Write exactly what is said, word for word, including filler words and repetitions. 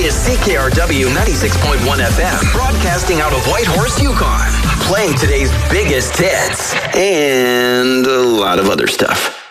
is C K R W ninety-six point one F M, broadcasting out of Whitehorse, Yukon, playing today's biggest hits and a lot of other stuff.